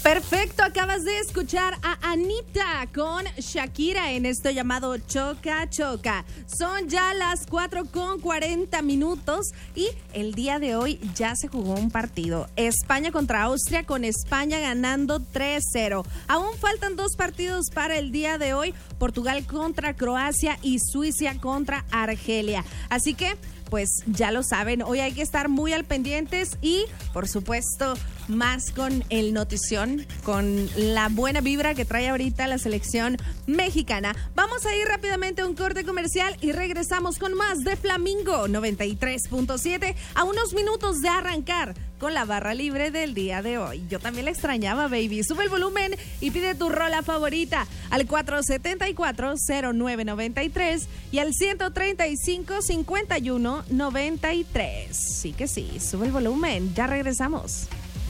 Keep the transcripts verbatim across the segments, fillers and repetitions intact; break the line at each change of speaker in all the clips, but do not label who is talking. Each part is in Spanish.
Perfecto, acabas de escuchar a Anita con Shakira en esto llamado Choca Choca. Son ya las cuatro con cuarenta minutos y el día de hoy ya se jugó un partido. España contra Austria, con España ganando tres cero. Aún faltan dos partidos para el día de hoy: Portugal contra Croacia y Suiza contra Argelia. Así que pues ya lo saben, hoy hay que estar muy al pendientes y, por supuesto, más con el notición, con la buena vibra que trae ahorita la selección mexicana. Vamos a ir rápidamente a un corte comercial y regresamos con más de Flamingo noventa y tres punto siete a unos minutos de arrancar con la barra libre del día de hoy. Yo también la extrañaba, baby. Sube el volumen y pide tu rola favorita al cuatro siete cuatro, cero nueve nueve tres y al ciento treinta y cinco, cincuenta y uno, noventa y tres. Sí que sí, sube el volumen. Ya regresamos.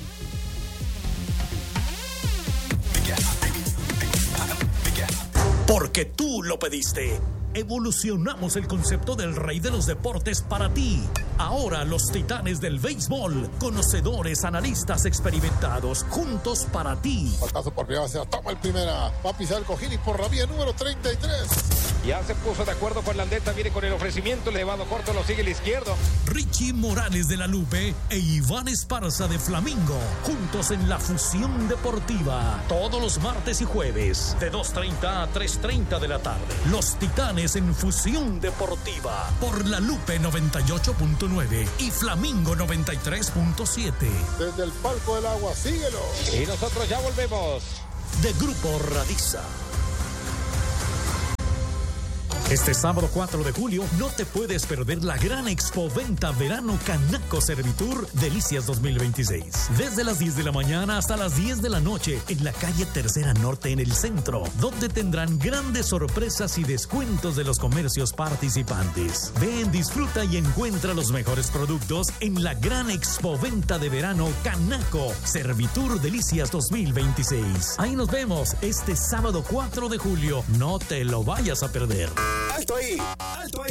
Porque tú lo pediste. Evolucionamos el concepto del rey de los deportes para ti. Ahora los titanes del béisbol, conocedores, analistas experimentados, juntos para ti.
Batazo por primera, se la toma el primera. Va a pisar el cojín y por la vía número treinta y tres.
Ya se puso de acuerdo con la Landeta, viene con el ofrecimiento, elevado corto, lo sigue el izquierdo.
Richie Morales de la Lupe e Iván Esparza de Flamingo, juntos en la fusión deportiva. Todos los martes y jueves, de dos treinta a tres treinta de la tarde. Los titanes en fusión deportiva, por la Lupe noventa y ocho punto nueve y Flamingo noventa y tres punto siete.
Desde el palco del agua, síguelo.
Y nosotros ya volvemos.
De Grupo Radiza. Este sábado cuatro de julio no te puedes perder la gran Expoventa Verano Canaco Servitur Delicias dos mil veintiséis. Desde las diez de la mañana hasta las diez de la noche en la calle Tercera Norte en el centro, donde tendrán grandes sorpresas y descuentos de los comercios participantes. Ven, disfruta y encuentra los mejores productos en la gran Expoventa de Verano Canaco Servitur Delicias dos mil veintiséis. Ahí nos vemos este sábado cuatro de julio. No te lo vayas a perder.
¡Alto ahí! ¡Alto ahí!